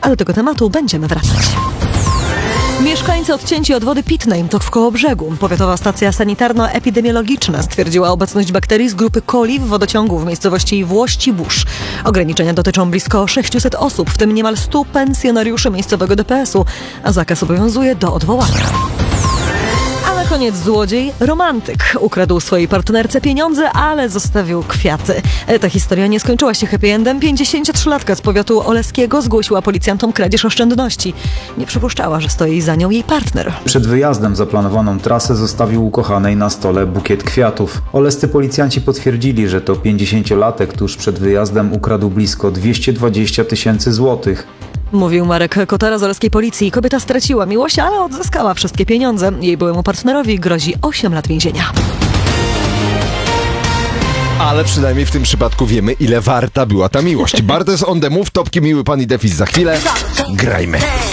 A do tego tematu będziemy wracać. Mieszkańcy odcięci od wody pitnej to w Kołobrzegu. Powiatowa stacja sanitarno-epidemiologiczna stwierdziła obecność bakterii z grupy coli w wodociągu w miejscowości Włości-Busz. Ograniczenia dotyczą blisko 600 osób, w tym niemal 100 pensjonariuszy miejscowego DPS-u, a zakaz obowiązuje do odwołania. Na koniec złodziej, romantyk. Ukradł swojej partnerce pieniądze, ale zostawił kwiaty. Ta historia nie skończyła się happy endem. 53-latka z powiatu oleskiego zgłosiła policjantom kradzież oszczędności. Nie przypuszczała, że stoi za nią jej partner. Przed wyjazdem zaplanowaną trasę zostawił ukochanej na stole bukiet kwiatów. Olescy policjanci potwierdzili, że to 50-latek tuż przed wyjazdem ukradł blisko 220 000 złotych. Mówił Marek Kotara z oleskiej policji. Kobieta straciła miłość, ale odzyskała wszystkie pieniądze. Jej byłemu partnerowi grozi 8 lat więzienia. Ale przynajmniej w tym przypadku wiemy, ile warta była ta miłość. Bartes on the move, topki, miły pan i defis za chwilę. Grajmy.